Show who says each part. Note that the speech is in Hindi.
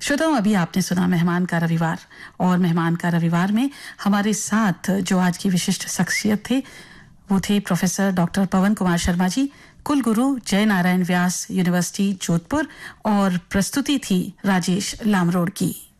Speaker 1: श्रोताओं, अभी आपने सुना मेहमान का रविवार, और मेहमान का रविवार में हमारे साथ जो आज की विशिष्ट शख्सियत थे वो थे प्रोफेसर डॉक्टर पवन कुमार शर्मा जी, कुलगुरु जय नारायण व्यास यूनिवर्सिटी जोधपुर, और प्रस्तुति थी राजेश लामरोड की।